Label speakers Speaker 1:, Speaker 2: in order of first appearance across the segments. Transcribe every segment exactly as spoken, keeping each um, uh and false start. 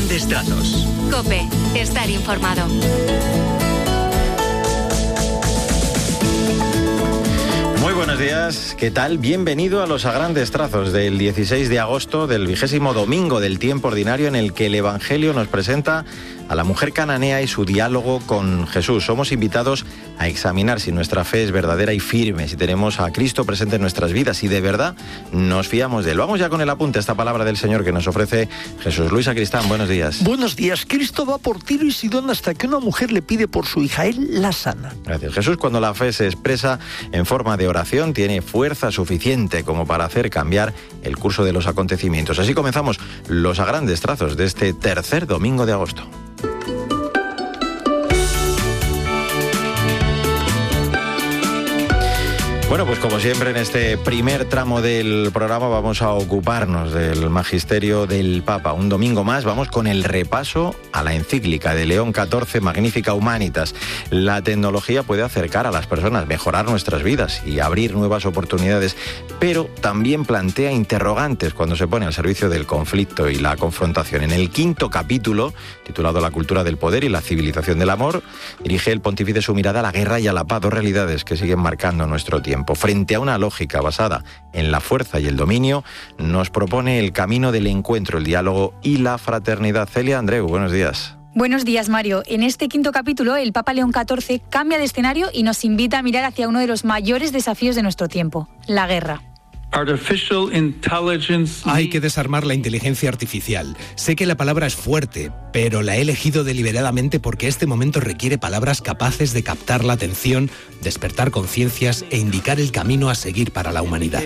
Speaker 1: grandes trazos.
Speaker 2: COPE, estar informado.
Speaker 3: Muy buenos días, ¿qué tal? Bienvenido a los A Grandes Trazos del dieciséis de agosto, del vigésimo domingo del tiempo ordinario, en el que el Evangelio nos presenta a la mujer cananea y su diálogo con Jesús. Somos invitados a examinar si nuestra fe es verdadera y firme, si tenemos a Cristo presente en nuestras vidas, si de verdad nos fiamos de Él. Vamos ya con el apunte a esta palabra del Señor que nos ofrece Jesús. Luis Sacristán, buenos días.
Speaker 4: Buenos días. Cristo va por Tiro y Sidón hasta que una mujer le pide por su hija. Él la sana.
Speaker 3: Gracias. Jesús, cuando la fe se expresa en forma de oración, tiene fuerza suficiente como para hacer cambiar el curso de los acontecimientos. Así comenzamos los A Grandes Trazos de este tercer domingo de agosto. Bueno, pues como siempre en este primer tramo del programa vamos a ocuparnos del magisterio del Papa. Un domingo más vamos con el repaso a la encíclica de León catorce, Magnificat Humanitas. La tecnología puede acercar a las personas, mejorar nuestras vidas y abrir nuevas oportunidades, pero también plantea interrogantes cuando se pone al servicio del conflicto y la confrontación. En el quinto capítulo, titulado La cultura del poder y la civilización del amor, dirige el pontífice su mirada a la guerra y a la paz, dos realidades que siguen marcando nuestro tiempo. Frente a una lógica basada en la fuerza y el dominio, nos propone el camino del encuentro, el diálogo y la fraternidad. Celia Andreu, buenos días.
Speaker 5: Buenos días, Mario. En este quinto capítulo, el Papa León catorce cambia de escenario y nos invita a mirar hacia uno de los mayores desafíos de nuestro tiempo, la guerra.
Speaker 6: Hay que desarmar la inteligencia artificial. Sé que la palabra es fuerte, pero la he elegido deliberadamente porque este momento requiere palabras capaces de captar la atención, despertar conciencias e indicar el camino a seguir para la humanidad.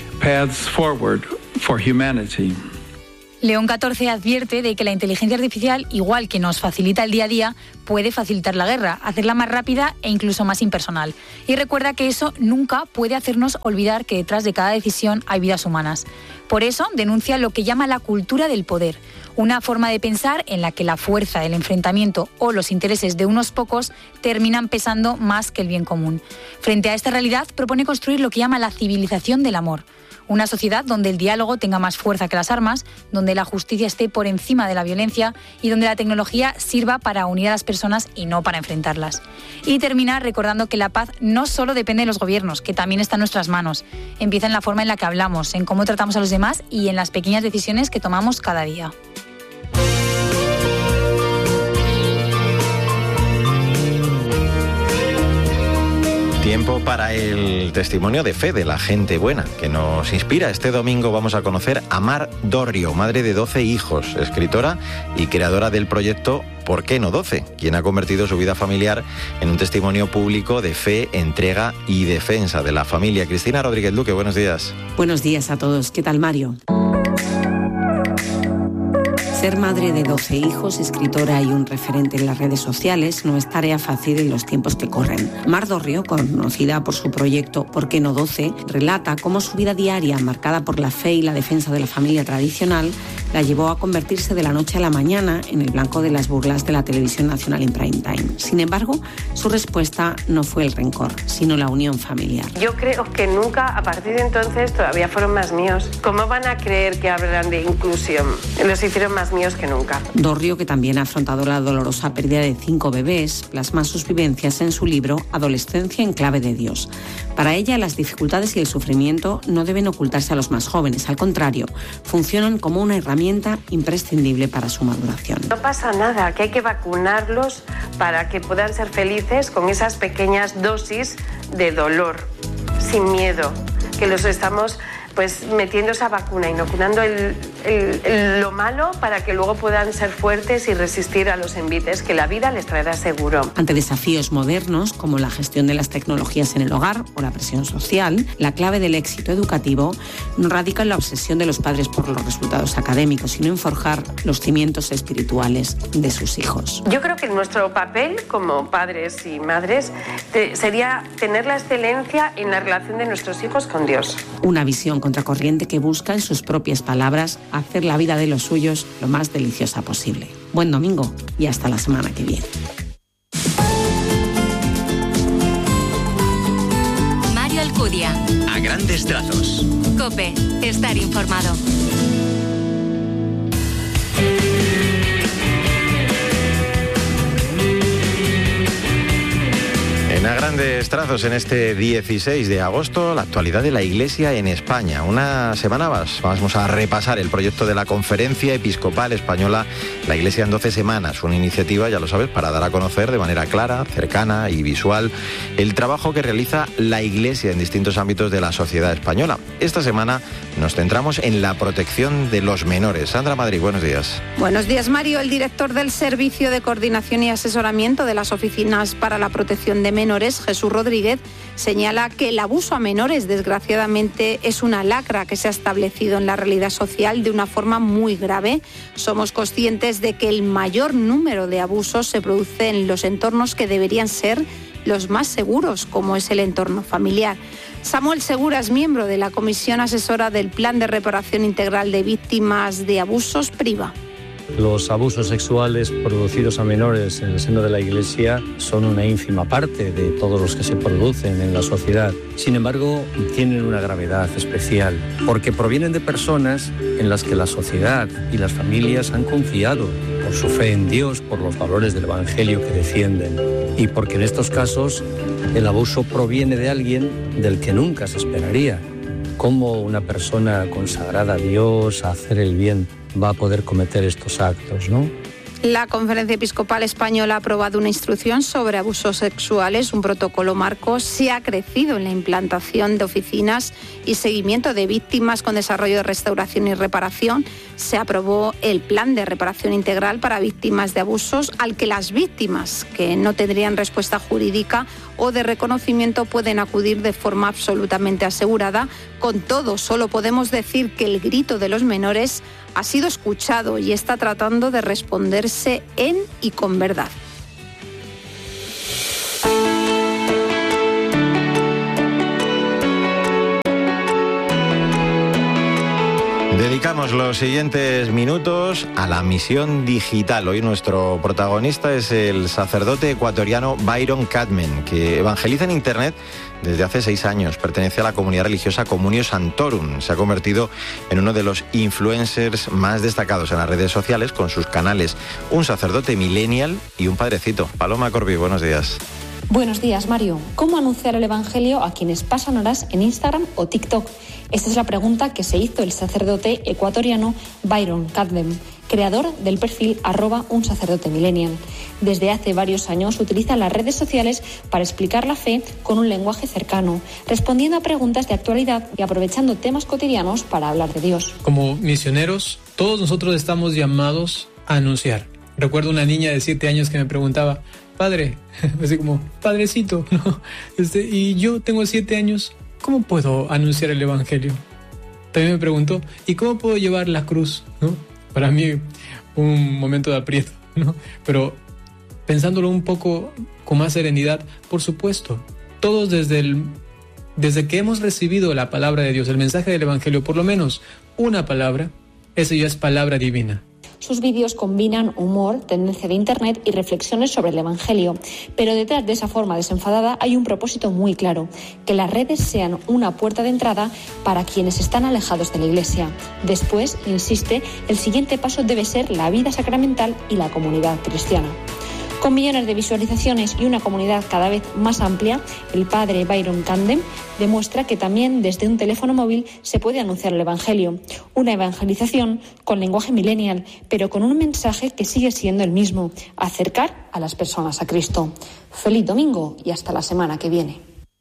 Speaker 5: León catorce advierte de que la inteligencia artificial, igual que nos facilita el día a día, puede facilitar la guerra, hacerla más rápida e incluso más impersonal. Y recuerda que eso nunca puede hacernos olvidar que detrás de cada decisión hay vidas humanas. Por eso denuncia lo que llama la cultura del poder, una forma de pensar en la que la fuerza, el enfrentamiento o los intereses de unos pocos terminan pesando más que el bien común. Frente a esta realidad, propone construir lo que llama la civilización del amor. Una sociedad donde el diálogo tenga más fuerza que las armas, donde la justicia esté por encima de la violencia y donde la tecnología sirva para unir a las personas y no para enfrentarlas. Y termina recordando que la paz no solo depende de los gobiernos, que también está en nuestras manos. Empieza en la forma en la que hablamos, en cómo tratamos a los demás y en las pequeñas decisiones que tomamos cada día.
Speaker 3: Tiempo para el testimonio de fe de la gente buena que nos inspira. Este domingo vamos a conocer a Mar Dorrio, madre de doce hijos, escritora y creadora del proyecto ¿Por qué no doce?, quien ha convertido su vida familiar en un testimonio público de fe, entrega y defensa de la familia. Cristina Rodríguez Luque, buenos días.
Speaker 7: Buenos días a todos. ¿Qué tal, Mario? Ser madre de doce hijos, escritora y un referente en las redes sociales no es tarea fácil en los tiempos que corren. Mar Dorrio, conocida por su proyecto ¿Por qué no doce?, relata cómo su vida diaria, marcada por la fe y la defensa de la familia tradicional, la llevó a convertirse de la noche a la mañana en el blanco de las burlas de la televisión nacional en prime time. Sin embargo, su respuesta no fue el rencor, sino la unión familiar.
Speaker 8: Yo creo que nunca, a partir de entonces, todavía fueron más míos. ¿Cómo van a creer que hablan de inclusión? Los hicieron más míos que nunca.
Speaker 7: Dorrio, que también ha afrontado la dolorosa pérdida de cinco bebés, plasma sus vivencias en su libro Adolescencia en clave de Dios. Para ella, las dificultades y el sufrimiento no deben ocultarse a los más jóvenes. Al contrario, funcionan como una herramienta imprescindible para su maduración.
Speaker 8: No pasa nada, que hay que vacunarlos para que puedan ser felices con esas pequeñas dosis de dolor, sin miedo, que los estamos pues metiendo esa vacuna, inoculando el, el, el, lo malo para que luego puedan ser fuertes y resistir a los envites que la vida les traerá seguro.
Speaker 7: Ante desafíos modernos como la gestión de las tecnologías en el hogar o la presión social, la clave del éxito educativo no radica en la obsesión de los padres por los resultados académicos, sino en forjar los cimientos espirituales de sus hijos.
Speaker 8: Yo creo que nuestro papel como padres y madres te, sería tener la excelencia en la relación de nuestros hijos con Dios.
Speaker 7: Una visión contracorriente que busca, en sus propias palabras, hacer la vida de los suyos lo más deliciosa posible. Buen domingo y hasta la semana que viene.
Speaker 2: Mario Alcudia.
Speaker 1: A grandes trazos.
Speaker 2: COPE. Estar informado.
Speaker 3: Grandes trazos en este dieciséis de agosto, la actualidad de la Iglesia en España. Una semana más vamos a repasar el proyecto de la Conferencia Episcopal Española, la Iglesia en doce semanas, una iniciativa, ya lo sabes, para dar a conocer de manera clara, cercana y visual el trabajo que realiza la Iglesia en distintos ámbitos de la sociedad española. Esta semana nos centramos en la protección de los menores. Sandra Madrid, buenos días.
Speaker 7: Buenos días, Mario. El director del Servicio de Coordinación y Asesoramiento de las Oficinas para la Protección de Menores, Jesús Rodríguez, señala que el abuso a menores, desgraciadamente, es una lacra que se ha establecido en la realidad social de una forma muy grave. Somos conscientes de que el mayor número de abusos se produce en los entornos que deberían ser los más seguros, como es el entorno familiar. Samuel Segura es miembro de la Comisión Asesora del Plan de Reparación Integral de Víctimas de Abusos, PRIVA.
Speaker 9: Los abusos sexuales producidos a menores en el seno de la Iglesia son una ínfima parte de todos los que se producen en la sociedad. Sin embargo, tienen una gravedad especial, porque provienen de personas en las que la sociedad y las familias han confiado por su fe en Dios, por los valores del Evangelio que defienden, y porque en estos casos el abuso proviene de alguien del que nunca se esperaría. ¿Cómo una persona consagrada a Dios, a hacer el bien, va a poder cometer estos actos, no?
Speaker 7: La Conferencia Episcopal Española ha aprobado una instrucción sobre abusos sexuales, un protocolo marco. Se ha crecido en la implantación de oficinas y seguimiento de víctimas con desarrollo de restauración y reparación. Se aprobó el Plan de Reparación Integral para Víctimas de Abusos, al que las víctimas que no tendrían respuesta jurídica o de reconocimiento pueden acudir de forma absolutamente asegurada. Con todo, solo podemos decir que el grito de los menores ha sido escuchado y está tratando de responderse en y con verdad.
Speaker 3: Dedicamos los siguientes minutos a la misión digital. Hoy nuestro protagonista es el sacerdote ecuatoriano Byron Cadman, que evangeliza en Internet desde hace seis años. Pertenece a la comunidad religiosa Communio Sanctorum. Se ha convertido en uno de los influencers más destacados en las redes sociales con sus canales Un Sacerdote Millennial y Un Padrecito. Paloma Corbi, buenos días.
Speaker 10: Buenos días, Mario. ¿Cómo anunciar el Evangelio a quienes pasan horas en Instagram o TikTok? Esta es la pregunta que se hizo el sacerdote ecuatoriano Byron Cadman, creador del perfil arroba un sacerdote millennial. Desde hace varios años utiliza las redes sociales para explicar la fe con un lenguaje cercano, respondiendo a preguntas de actualidad y aprovechando temas cotidianos para hablar de Dios.
Speaker 11: Como misioneros, todos nosotros estamos llamados a anunciar. Recuerdo una niña de siete años que me preguntaba: padre, así como, padrecito, ¿no? Este, y yo tengo siete años, ¿cómo puedo anunciar el Evangelio? También me preguntó, ¿y cómo puedo llevar la cruz? ¿No? Para mí, un momento de aprieto, ¿no? Pero pensándolo un poco con más serenidad, por supuesto, todos desde, el, desde que hemos recibido la palabra de Dios, el mensaje del Evangelio, por lo menos una palabra, eso ya es palabra divina.
Speaker 10: Sus vídeos combinan humor, tendencia de Internet y reflexiones sobre el Evangelio. Pero detrás de esa forma desenfadada hay un propósito muy claro: que las redes sean una puerta de entrada para quienes están alejados de la Iglesia. Después, insiste, el siguiente paso debe ser la vida sacramental y la comunidad cristiana. Con millones de visualizaciones y una comunidad cada vez más amplia, el padre Byron Cadman demuestra que también desde un teléfono móvil se puede anunciar el Evangelio. Una evangelización con lenguaje millennial, pero con un mensaje que sigue siendo el mismo: acercar a las personas a Cristo. Feliz domingo y hasta la semana que viene.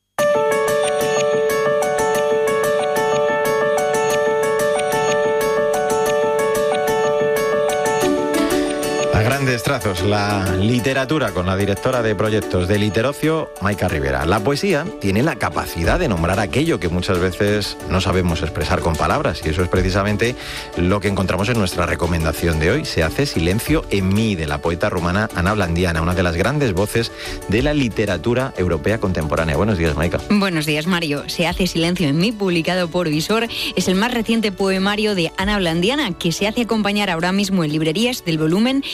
Speaker 3: Grandes trazos, la literatura con la directora de proyectos de Literocio, Maika Rivera. La poesía tiene la capacidad de nombrar aquello que muchas veces no sabemos expresar con palabras, y eso es precisamente lo que encontramos en nuestra recomendación de hoy. Se hace silencio en mí, de la poeta rumana Ana Blandiana, una de las grandes voces de la literatura europea contemporánea. Buenos días, Maika.
Speaker 12: Buenos días, Mario. Se hace silencio en mí, publicado por Visor, es el más reciente poemario de Ana Blandiana, que se hace acompañar ahora mismo en librerías del volumen En el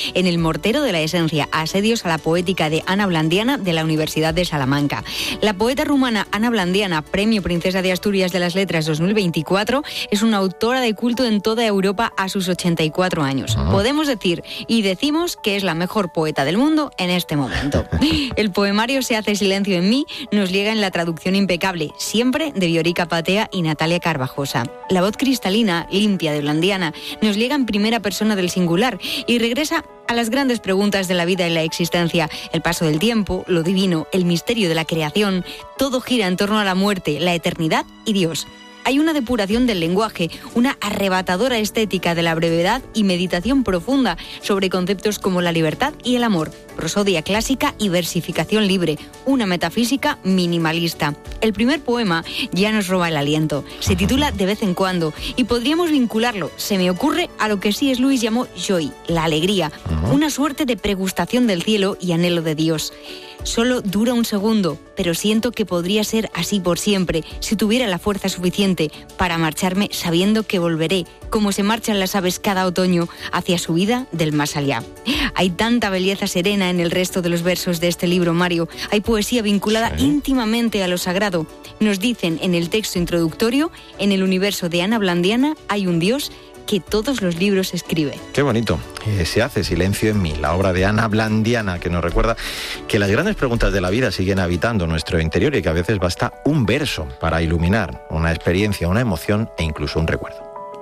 Speaker 12: mortero de la esencia, asedios a la poética de Ana Blandiana de la Universidad de Salamanca. La poeta rumana Ana Blandiana, Premio Princesa de Asturias de las Letras dos mil veinticuatro, es una autora de culto en toda Europa a sus ochenta y cuatro años. Uh-huh. Podemos decir y decimos que es la mejor poeta del mundo en este momento. El poemario Se hace silencio en mí nos llega en la traducción impecable, siempre de Viorica Patea y Natalia Carvajosa. La voz cristalina, limpia de Blandiana, nos llega en primera persona del singular y regresa a las grandes preguntas de la vida y la existencia, el paso del tiempo, lo divino, el misterio de la creación. Todo gira en torno a la muerte, la eternidad y Dios. Hay una depuración del lenguaje, una arrebatadora estética de la brevedad y meditación profunda sobre conceptos como la libertad y el amor, prosodia clásica y versificación libre, una metafísica minimalista. El primer poema ya nos roba el aliento. Se titula De vez en cuando y podríamos vincularlo, se me ocurre, a lo que C S Lewis llamó joy, la alegría, una suerte de pregustación del cielo y anhelo de Dios. Solo dura un segundo, pero siento que podría ser así por siempre, si tuviera la fuerza suficiente para marcharme sabiendo que volveré, como se marchan las aves cada otoño, hacia su vida del más allá. Hay tanta belleza serena en el resto de los versos de este libro, Mario. Hay poesía vinculada sí. íntimamente a lo sagrado. Nos dicen en el texto introductorio, en el universo de Ana Blandiana hay un Dios que todos los libros escribe.
Speaker 3: Qué bonito. Eh, Se hace silencio en mí, la obra de Ana Blandiana, que nos recuerda que las grandes preguntas de la vida siguen habitando nuestro interior y que a veces basta un verso para iluminar una experiencia, una emoción e incluso un recuerdo.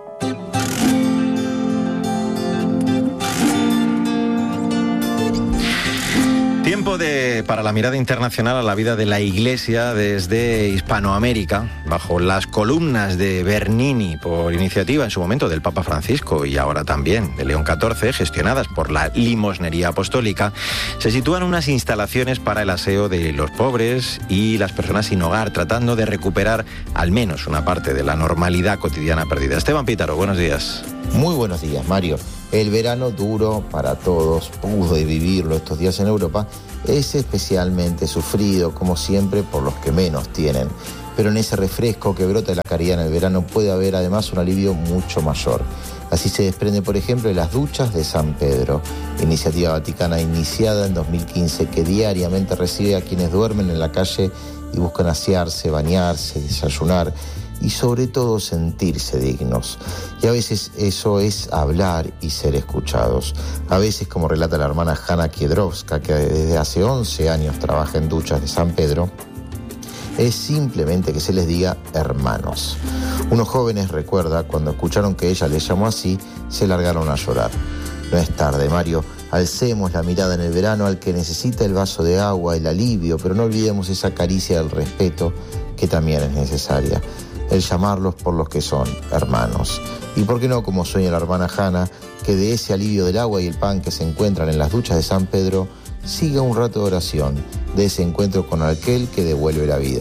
Speaker 3: Tiempo de, para la mirada internacional a la vida de la Iglesia desde Hispanoamérica, bajo las columnas de Bernini, por iniciativa en su momento del Papa Francisco y ahora también de León catorce, gestionadas por la Limosnería Apostólica, se sitúan unas instalaciones para el aseo de los pobres y las personas sin hogar, tratando de recuperar al menos una parte de la normalidad cotidiana perdida. Esteban Pítaro, buenos días.
Speaker 13: Muy buenos días, Mario. El verano duro para todos, pude vivirlo estos días en Europa, es especialmente sufrido, como siempre, por los que menos tienen. Pero en ese refresco que brota de la caridad en el verano puede haber además un alivio mucho mayor. Así se desprende, por ejemplo, de las duchas de San Pedro, iniciativa vaticana iniciada en dos mil quince que diariamente recibe a quienes duermen en la calle y buscan asearse, bañarse, desayunar y sobre todo sentirse dignos. Y a veces eso es hablar y ser escuchados. A veces, como relata la hermana Hanna Kiedrowska, que desde hace once años trabaja en duchas de San Pedro, es simplemente que se les diga hermanos. Unos jóvenes, recuerda, cuando escucharon que ella les llamó así, se largaron a llorar. No es tarde, Mario. Alcemos la mirada en el verano al que necesita el vaso de agua, el alivio, pero no olvidemos esa caricia del respeto que también es necesaria. El llamarlos por los que son, hermanos. Y por qué no, como sueña la hermana Hanna, que de ese alivio del agua y el pan que se encuentran en las duchas de San Pedro, siga un rato de oración, de ese encuentro con aquel que devuelve la vida.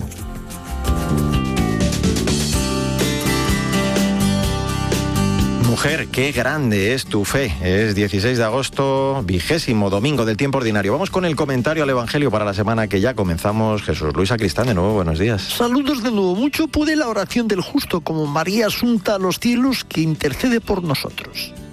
Speaker 3: Mujer, qué grande es tu fe. Es dieciséis de agosto, vigésimo domingo del tiempo ordinario. Vamos con el comentario al Evangelio para la semana que ya comenzamos. Jesús Luis Sacristán, de nuevo, buenos días.
Speaker 4: Saludos de nuevo. Mucho puede la oración del justo, como María asunta a los cielos, que intercede por nosotros.